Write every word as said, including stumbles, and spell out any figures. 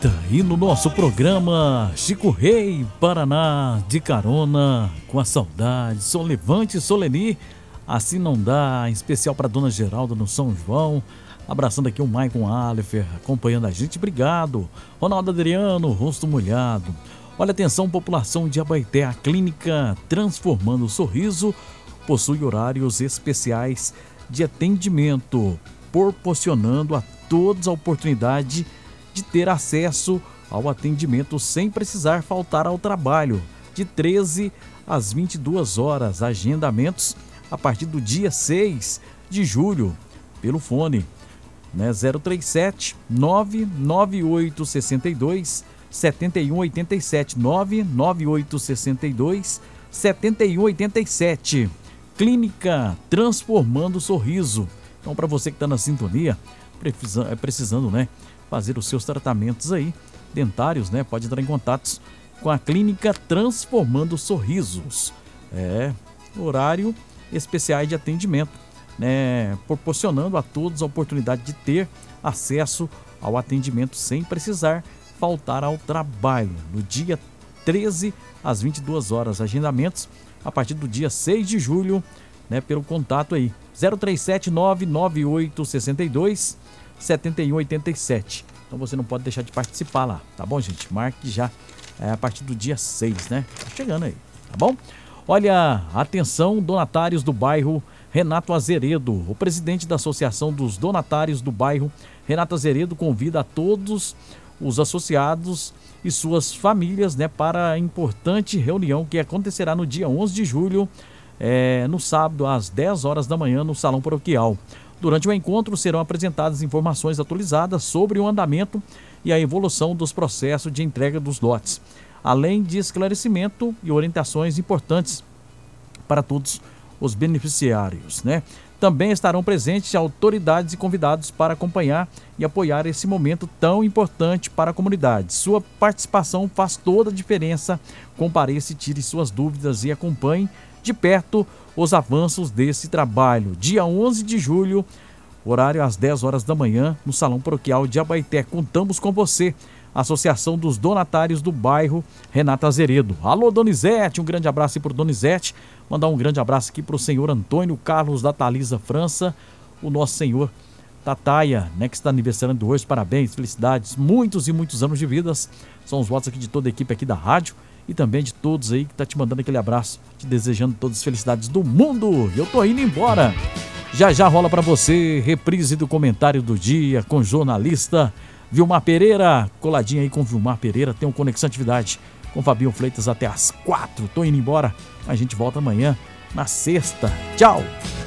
volta e no nosso programa Chico Rei Paraná de carona com a saudade. Solevante Soleni, assim não dá, em especial para Dona Geralda no São João. Abraçando aqui o Maicon Alifer, acompanhando a gente, obrigado. Ronaldo Adriano, rosto molhado. Olha, atenção, população de Abaeté, a clínica Transformando o Sorriso possui horários especiais de atendimento, proporcionando a todos a oportunidade de ter acesso ao atendimento sem precisar faltar ao trabalho, de treze às vinte e duas horas, agendamentos a partir do dia seis de julho, pelo fone, né, zero três sete, nove nove oito seis dois, sete um oito sete, nove nove oito seis dois, sete um oito sete. Clínica Transformando o Sorriso. Então, para você que está na sintonia, precisando, precisando, né, fazer os seus tratamentos aí, dentários, né, pode entrar em contato com a Clínica Transformando Sorrisos. É, horário especiais de atendimento, né, proporcionando a todos a oportunidade de ter acesso ao atendimento sem precisar faltar ao trabalho. No dia treze às vinte e duas horas, agendamentos a partir do dia seis de julho, né, pelo contato aí, zero três sete, nove nove oito seis dois, sete um oito sete. Então você não pode deixar de participar lá, tá bom, gente? Marque já é, a partir do dia seis, né? Tá chegando aí, tá bom? Olha, atenção, donatários do bairro Renato Azeredo. O presidente da Associação dos Donatários do bairro Renato Azeredo convida a todos os associados e suas famílias, né, para a importante reunião que acontecerá no dia onze de julho, é, no sábado, às dez horas da manhã, no Salão Paroquial. Durante o encontro serão apresentadas informações atualizadas sobre o andamento e a evolução dos processos de entrega dos lotes, além de esclarecimento e orientações importantes para todos os beneficiários, né? Também estarão presentes autoridades e convidados para acompanhar e apoiar esse momento tão importante para a comunidade. Sua participação faz toda a diferença. Compareça e tire suas dúvidas e acompanhe de perto os avanços desse trabalho. Dia onze de julho, horário às dez horas da manhã, no Salão Paroquial de Abaeté. Contamos com você, Associação dos Donatários do bairro Renato Azeredo. Alô, Donizete, um grande abraço aí para o Donizete. Mandar um grande abraço aqui para o senhor Antônio Carlos da Thalisa França, o nosso senhor Tataia, né, que está aniversariando hoje. Parabéns, felicidades, muitos e muitos anos de vidas. São os votos aqui de toda a equipe aqui da rádio e também de todos aí que está te mandando aquele abraço, te desejando todas as felicidades do mundo. Eu tô indo embora. Já já rola para você reprise do comentário do dia com jornalista Vilmar Pereira, coladinha aí com Vilmar Pereira. Tem um Conexão Atividade com Fabinho Fleitas até às quatro. Tô indo embora, a gente volta amanhã na sexta. Tchau!